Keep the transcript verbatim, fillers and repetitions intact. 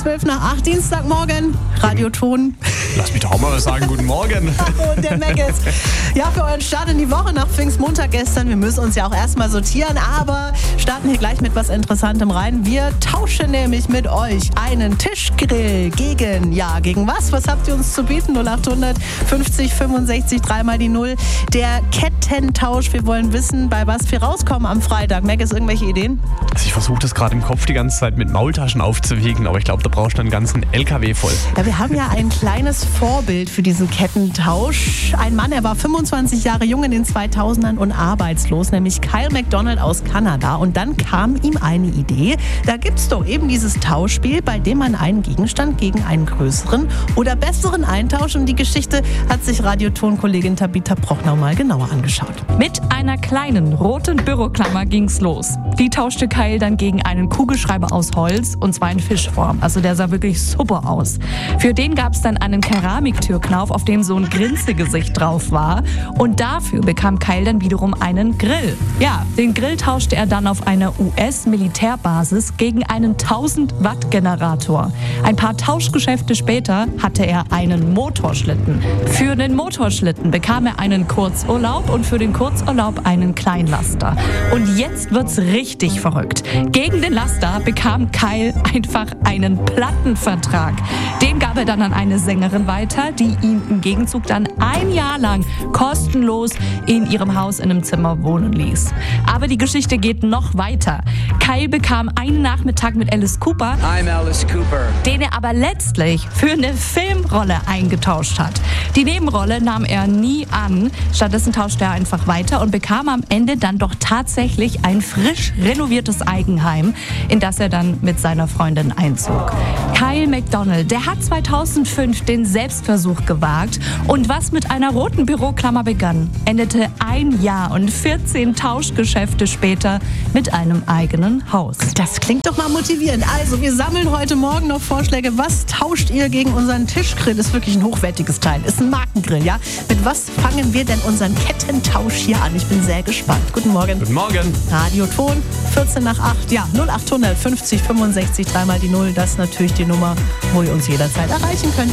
zwölf nach acht, Dienstagmorgen, Radioton. Lass mich doch auch mal was sagen, guten Morgen. Und der Meggis. Ja, für euren Start in die Woche nach Pfingstmontag gestern. Wir müssen uns ja auch erstmal sortieren, aber starten hier gleich mit was Interessantem rein. Wir tauschen nämlich mit euch einen Tischgrill gegen, ja, gegen was? Was habt ihr uns zu bieten? null acht hundert fünfzig fünfundsechzig, dreimal die Null. Der Kettentausch. Wir wollen wissen, bei was wir rauskommen am Freitag. Meggis, irgendwelche Ideen? Also ich versuche das gerade im Kopf die ganze Zeit mit Maultaschen aufzuwiegen, aber ich glaube, da brauchst du einen ganzen L K W voll. Ja, wir haben ja ein kleines Vorbild für diesen Kettentausch. Ein Mann, er war fünfundzwanzig Jahre jung in den zweitausendern und arbeitslos, nämlich Kyle McDonald aus Kanada. Und dann kam ihm eine Idee. Da gibt es doch eben dieses Tauschspiel, bei dem man einen Gegenstand gegen einen größeren oder besseren eintauscht. Und die Geschichte hat sich Radioton-Kollegin Tabitha Prochnow mal genauer angeschaut. Mit einer kleinen roten Büroklammer ging's los. Die tauschte Kyle dann gegen einen Kugelschreiber aus Holz, und zwar in Fischform. Also der sah wirklich super aus. Für den gab's dann einen Keramiktürknauf, auf dem so ein Grinsegesicht drauf war. Und dafür bekam Kyle dann wiederum einen Grill. Ja, den Grill tauschte er dann auf einer U S-Militärbasis gegen einen tausend Watt Generator. Ein paar Tauschgeschäfte später hatte er einen Motorschlitten. Für den Motorschlitten bekam er einen Kurzurlaub und für den Kurzurlaub einen Kleinlaster. Und jetzt wird's richtig verrückt. Gegen den Laster bekam Kyle einfach einen Plattenvertrag. Den gab er dann an eine Sängerin weiter, die ihn im Gegenzug dann ein Jahr lang kostenlos in ihrem Haus in einem Zimmer wohnen ließ. Aber die Geschichte geht noch weiter. Kyle bekam einen Nachmittag mit Alice Cooper, I'm Alice Cooper, den er aber letztlich für eine Filmrolle eingetauscht hat. Die Nebenrolle nahm er nie an. Stattdessen tauschte er einfach weiter und bekam am Ende dann doch tatsächlich ein frisch renoviertes Eigenheim, in das er dann mit seiner Freundin einzog. Kyle McDonald, der hat zweitausendfünf den Selbstversuch gewagt und was mit einer roten Büroklammer begann, endete ein Jahr und vierzehn Tauschgeschäfte später mit einem eigenen Haus. Das klingt doch mal motivierend. Also, wir sammeln heute Morgen noch Vorschläge. Was tauscht ihr gegen unseren Tischgrill? Ist wirklich ein hochwertiges Teil. Ist ein Markengrill, ja? Mit was fangen wir denn unseren Kettentausch hier an? Ich bin sehr gespannt. Guten Morgen. Guten Morgen. Radioton, vierzehn nach acht. Ja, null acht hundert fünfzig fünfundsechzig, dreimal die Null. Das ist natürlich die Nummer, wo ihr uns jederzeit erreichen könnt.